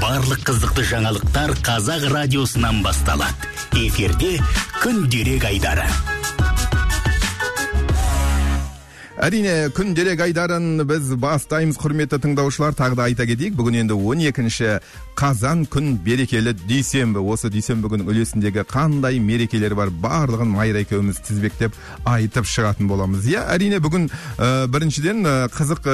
Барлық қызықты жаңалықтар Қазақ радиосынан басталады. Эфирде күнделік айдары. Әрине, күнделік айдарын біз бастаймыз, құрметті тыңдаушылар. Тағы да айта кетейік, бүгін енді 12-ші қазан күн берекелі дүйсенбі. Осы дүйсенбі күн үлесіндегі қандай мерекелер бар, барлығын Майра екеуміз тізбектеп айтып шығатын боламыз. Әрине, бүгін біріншіден қызық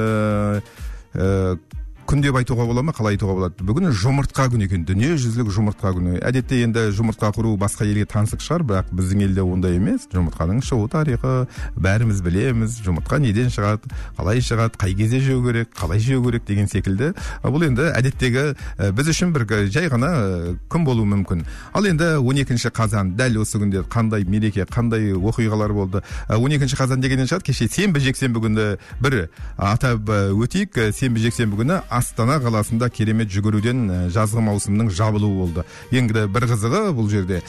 күн деп айтуға бола ма, қалай айтуға болады? Бүгін жұмыртқа күні екен, дүниежүзілік жұмыртқа күні. Әдетте енді жұмыртқа құру басқа елге таңсық шығар, бірақ біздің елде ондай емес. Жұмыртқаның шығу тарихы бәріміз білеміз. Жұмыртқа неден шығады, қалай шығады, қай кезде жеу керек, қалай жеу керек деген секілді. Бұл енді әдеттегі біз үшін бір жай ғана күн болуы мүмкін. Ал енді 12-ші қазан, дәл осы күнде қандай мереке, қандай оқиғалар болды. 12-ші қазан дегеннен шығады, кеше сенбі жексенбі күні бір атап өтейік. Сенбі жексенбі күні Астана қаласында керемет жүгіруден жазғы маусымның жабылуы болды. Енді бір қызығы бұл жерде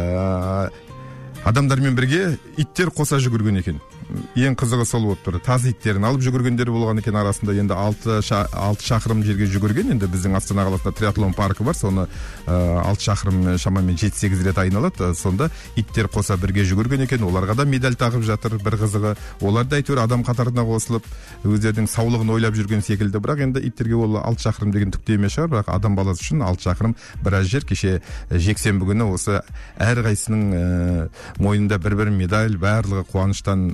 адамдармен бірге иттер қоса жүгірген екен. Ең қызығы сол болып тұр. Тазы иттерін алып жүгіргендер болған екен, арасында енді 6 шақырым жерге жүгірген. Енді біздің Астана қаласында триатлон паркі бар, соны 6 шақырым шамамен 7-8 рет айналады. Сонда иттер қоса бірге жүгірген екен. Оларға да медаль тағып жатыр. Bir қызығы, олар да әйтеуір адам қатарына қосылып, өздерінің саулығын ойлап жүрген секілді. Бірақ енді иттерге ол 6 шақырым деген түк те емес шығар, бірақ адам баласы үшін 6 шақырым біраз жер. Кеше жексенбі күні осы әрқайсының мойнында бір медаль, барлығы қуаныштан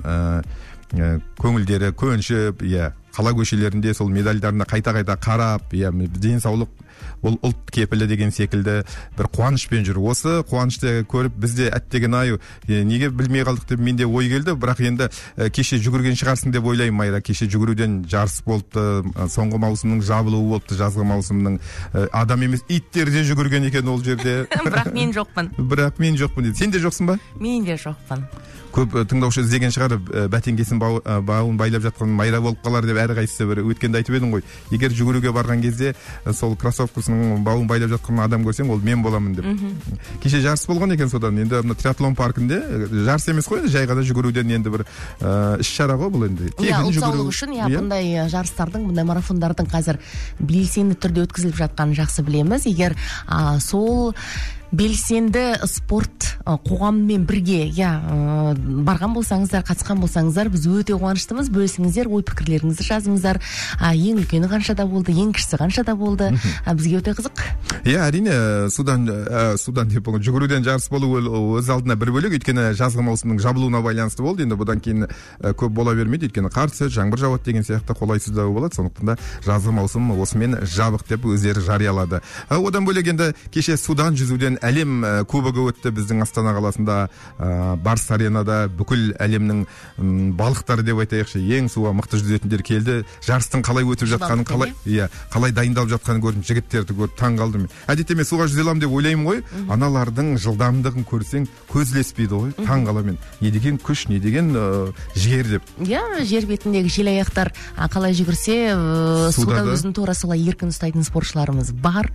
көңілдері көншіп, қала көшелерінде сол медальдарына қайта-қайта қарап, денсаулық ол ұлт кепілі деген секілді бір қуанышпен жүр. Осы қуанышты көріп бізде әттеген ай, неге білмей қалдық деп менде ой келді. Бірақ енді кеше жүгірген шығарсың деп ойлаймын, Майра. Кеше жүгіруден жарыс болыпты, соңғы маусымның жабылуы болыпты, жазғы маусымның. Адам емес, иттер де жүгірген екен ол жерде. Бірақ мен жоқпын дейді. Сен де жоқсың ба? Мен де жоқпын. Көп тыңдаушы іздеген шығар, бәтеңкесін бауын байлап жатқан Майра болып қалар деп әрқайсысы бір өткенде айтып едің ғой. Егер жүгіруге барған кезде сол кроссовкасының бауын байлап жатқан адам көрсең, ол мен боламын деп. Кеше жарыс болған екен, содан енді триатлон паркінде жарыс емес қой, жай ғана жүгіруден енді бір іс-шара ғой бұл енді. Ұлтсаулық үшін бұндай жарыстардың, бұндай марафондардың қазір белсенді түрде өткізіліп жатқанын жақсы білеміз. Егер сол белсенді спорт қоғаммен бірге барған болсаңыздар, қатысқан болсаңыздар, біз өте қуаныштымыз. Бөлісіңіздер, ой пікірлеріңізді жазыңыздар. Ең үлкені қаншада болды, ең кішісі қаншада болды, бізге өте қызық. Әрине, судан деп жүгіруден жарыс болу өз алдына бір бөлек, өйткені жазғы маусымның жабылуына байланысты болды. Енді бұдан кейін көп бола бермейді, өйткені қар түседі, жаңбыр жауады деген сияқты қолайсыздығы болады. Сондықтан да жазғы маусым осымен жабық деп өздері жариялады. Одан бөлек енді кеше судан жүзуден әлем кубогы өтті біздің Астана қаласында, Барс аренада. Бүкіл әлемнің балықтары деп айтайықшы, ең суға мықты жүзетіндер келді. Жарыстың қалай өтіп жатқанын, қалай дайындалып жатқанын көрдім, жігіттерді көріп таң қалдым. Әдетте мен суға жүзе аламын деп ойлаймын ғой. Аналардың жылдамдығын көрсең көз ілеспейді ғой, таң қаламын. Не деген күш, не деген жігер деп. Жер бетіндегі желаяқтар қалай жүгірсе, суда өзін тура солай еркін ұстайтын спортшыларымыз бар.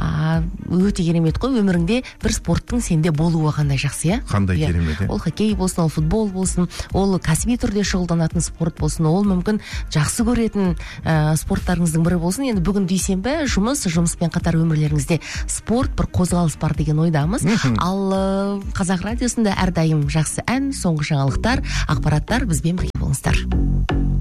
Өте керемет қой, өміріңде бір спорттың сенде болуы қандай жақсы, Қандай керемет. Ол хоккей болсын, ол футбол болсын, ол кәсіби түрде шұғылданатын спорт болсын, ол мүмкін жақсы көретін спорттарыңыздың бірі болсын. Енді бүгін дүйсенбі, жұмыспен қатар өмірлеріңізде спорт бір қозғалыс бар деген ойдамыз. Ал Қазақ радиосында әрдайым жақсы ән, соңғы жаңалықтар, ақпараттар, бізбен бірге болыңыздар.